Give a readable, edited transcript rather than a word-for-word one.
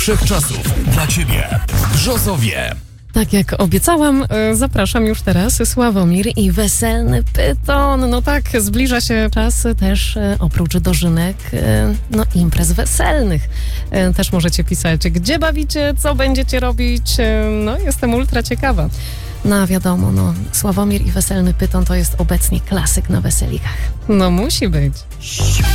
Wszechczasów dla Ciebie w Brzozowie. Tak jak obiecałam, zapraszam już teraz Sławomir i Weselny Pyton. No tak, zbliża się czas też oprócz dożynek, imprez weselnych. Też możecie pisać, gdzie bawicie, co będziecie robić. No, jestem ultra ciekawa. No wiadomo, Sławomir i Weselny Pyton to jest obecnie klasyk na weselikach. No musi być.